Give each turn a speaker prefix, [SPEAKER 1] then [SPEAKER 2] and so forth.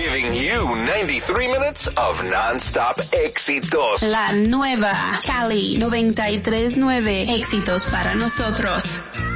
[SPEAKER 1] giving you 93 minutes of non-stop éxitos.
[SPEAKER 2] La nueva Cali 93.9, éxitos para nosotros.